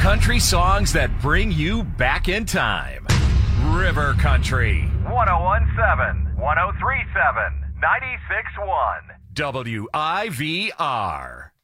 country songs that bring you back in time. River Country. 1017, 1037, 96.1. WIVR.